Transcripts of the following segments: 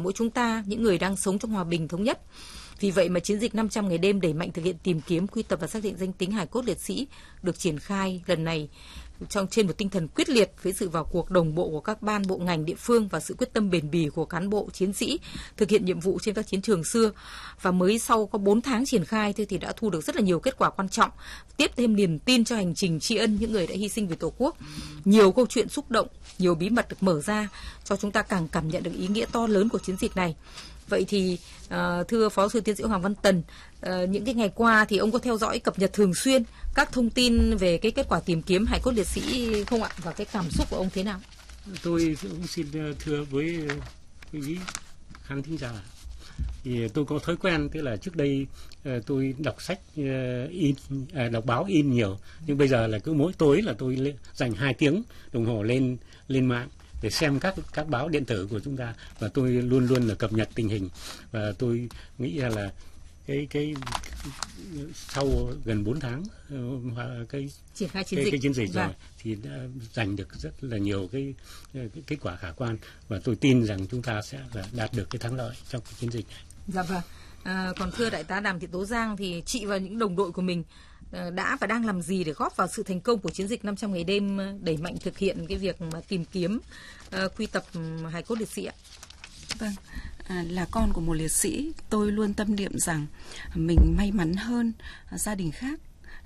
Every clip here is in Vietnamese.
mỗi chúng ta, những người đang sống trong hòa bình thống nhất. Vì vậy mà chiến dịch 500 ngày đêm đẩy mạnh thực hiện tìm kiếm, quy tập và xác định danh tính hài cốt liệt sĩ được triển khai lần này trên một tinh thần quyết liệt, với sự vào cuộc đồng bộ của các ban bộ ngành địa phương và sự quyết tâm bền bỉ của cán bộ chiến sĩ thực hiện nhiệm vụ trên các chiến trường xưa. Và mới sau có 4 tháng triển khai thì đã thu được rất là nhiều kết quả quan trọng, tiếp thêm niềm tin cho hành trình tri ân những người đã hy sinh vì Tổ quốc. Nhiều câu chuyện xúc động, nhiều bí mật được mở ra cho chúng ta càng cảm nhận được ý nghĩa to lớn của chiến dịch này. Vậy thì thưa Phó sư tiến sĩ Hoàng Văn Tần, những cái ngày qua thì ông có theo dõi cập nhật thường xuyên các thông tin về cái kết quả tìm kiếm hài cốt liệt sĩ không ạ? Và cái cảm xúc của ông thế nào? Tôi cũng xin thưa với quý khán thính giả, thì tôi có thói quen, tức là trước đây tôi đọc sách đọc báo in nhiều, nhưng bây giờ là cứ mỗi tối là tôi dành 2 tiếng đồng hồ lên mạng để xem các báo điện tử của chúng ta, và tôi luôn luôn là cập nhật tình hình. Và tôi nghĩ là cái sau gần 4 tháng triển khai chiến dịch rồi thì đã giành được rất là nhiều cái kết quả khả quan, và tôi tin rằng chúng ta sẽ đạt được cái thắng lợi trong cái chiến dịch này. Dạ vâng. Còn thưa Đại tá Đàm Thị Tố Giang, thì chị và những đồng đội của mình đã và đang làm gì để góp vào sự thành công của chiến dịch 500 ngày đêm đẩy mạnh thực hiện cái việc mà tìm kiếm, quy tập hài cốt liệt sĩ ạ? Vâng, là con của một liệt sĩ, tôi luôn tâm niệm rằng mình may mắn hơn gia đình khác,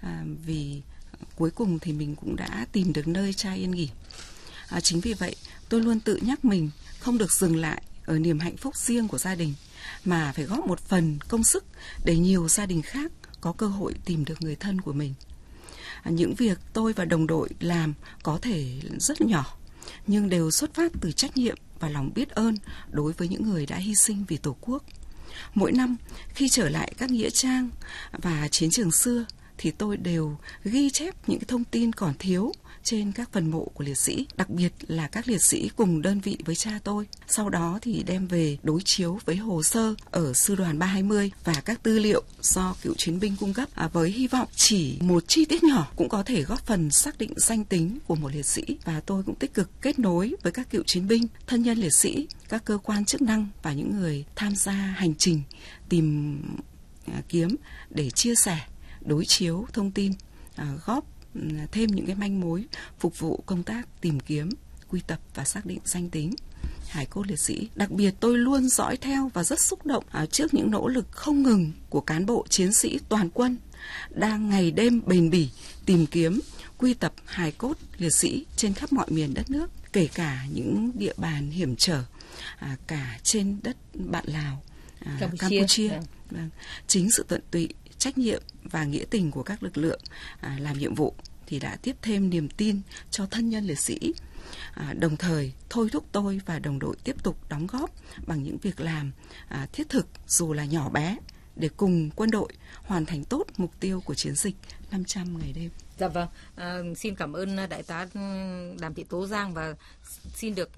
vì cuối cùng thì mình cũng đã tìm được nơi chai yên nghỉ. Chính vì vậy, tôi luôn tự nhắc mình không được dừng lại ở niềm hạnh phúc riêng của gia đình, mà phải góp một phần công sức để nhiều gia đình khác có cơ hội tìm được người thân của mình. Những việc tôi và đồng đội làm có thể rất nhỏ, nhưng đều xuất phát từ trách nhiệm và lòng biết ơn đối với những người đã hy sinh vì Tổ quốc. Mỗi năm, khi trở lại các nghĩa trang và chiến trường xưa, thì tôi đều ghi chép những cái thông tin còn thiếu trên các phần mộ của liệt sĩ, đặc biệt là các liệt sĩ cùng đơn vị với cha tôi. Sau đó thì đem về đối chiếu với hồ sơ ở sư đoàn 320 và các tư liệu do cựu chiến binh cung cấp, với hy vọng chỉ một chi tiết nhỏ cũng có thể góp phần xác định danh tính của một liệt sĩ. Và tôi cũng tích cực kết nối với các cựu chiến binh, thân nhân liệt sĩ, các cơ quan chức năng và những người tham gia hành trình tìm kiếm để chia sẻ, đối chiếu thông tin, góp thêm những cái manh mối phục vụ công tác tìm kiếm, quy tập và xác định danh tính hài cốt liệt sĩ. Đặc biệt tôi luôn dõi theo và rất xúc động trước những nỗ lực không ngừng của cán bộ chiến sĩ toàn quân đang ngày đêm bền bỉ tìm kiếm, quy tập hài cốt liệt sĩ trên khắp mọi miền đất nước, kể cả những địa bàn hiểm trở, cả trên đất bạn Lào, Campuchia. Chính sự tận tụy, trách nhiệm và nghĩa tình của các lực lượng làm nhiệm vụ thì đã tiếp thêm niềm tin cho thân nhân liệt sĩ, đồng thời thôi thúc tôi và đồng đội tiếp tục đóng góp bằng những việc làm thiết thực dù là nhỏ bé để cùng quân đội hoàn thành tốt mục tiêu của chiến dịch 500 ngày đêm. Dạ vâng, xin cảm ơn Đại tá Đàm Thị Tố Giang và xin được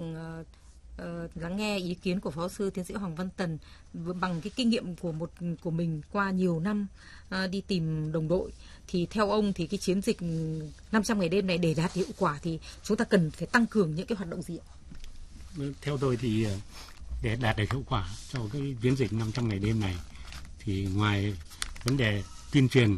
lắng nghe ý kiến của Phó sư tiến sĩ Hoàng Văn Tần bằng cái kinh nghiệm của mình qua nhiều năm đi tìm đồng đội. Thì theo ông thì cái chiến dịch 500 ngày đêm này để đạt hiệu quả thì chúng ta cần phải tăng cường những cái hoạt động gì ạ? Theo tôi thì để đạt được hiệu quả cho cái chiến dịch 500 ngày đêm này thì ngoài vấn đề tuyên truyền,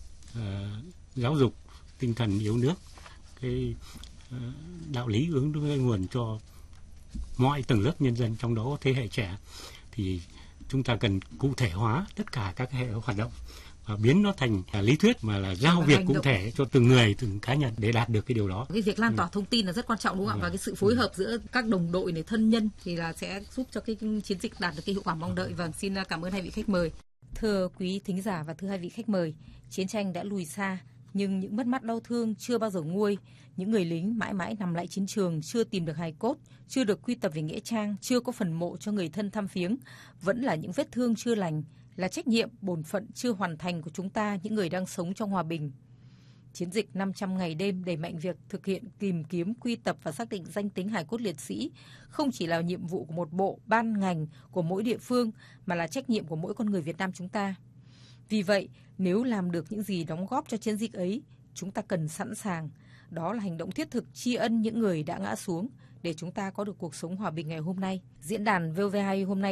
giáo dục tinh thần yêu nước, cái đạo lý hướng tới nguồn cho mọi tầng lớp nhân dân, trong đó thế hệ trẻ, thì chúng ta cần cụ thể hóa tất cả các hệ hoạt động và biến nó thành lý thuyết, mà là giao việc cụ thể cho từng người, từng cá nhân để đạt được cái điều đó. Cái việc lan tỏa thông tin là rất quan trọng đúng không ạ? Và cái sự phối hợp giữa các đồng đội này, thân nhân thì là sẽ giúp cho cái chiến dịch đạt được cái hiệu quả mong đợi. Vâng, xin cảm ơn hai vị khách mời. Thưa quý thính giả và thưa hai vị khách mời, chiến tranh đã lùi xa, nhưng những mất mát đau thương chưa bao giờ nguôi. Những người lính mãi mãi nằm lại chiến trường, chưa tìm được hài cốt, chưa được quy tập về nghĩa trang, chưa có phần mộ cho người thân thăm viếng, vẫn là những vết thương chưa lành, là trách nhiệm, bổn phận chưa hoàn thành của chúng ta, những người đang sống trong hòa bình. Chiến dịch 500 ngày đêm đẩy mạnh việc thực hiện tìm kiếm, quy tập và xác định danh tính hài cốt liệt sĩ không chỉ là nhiệm vụ của một bộ, ban ngành, của mỗi địa phương, mà là trách nhiệm của mỗi con người Việt Nam chúng ta. Vì vậy, nếu làm được những gì đóng góp cho chiến dịch ấy, chúng ta cần sẵn sàng. Đó là hành động thiết thực tri ân những người đã ngã xuống để chúng ta có được cuộc sống hòa bình ngày hôm nay. Diễn đàn VOV2 hôm nay